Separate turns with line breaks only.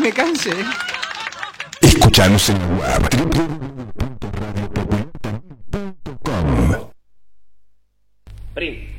me canse.
Escuchanos en la web www.radiopopular.com.
Prim.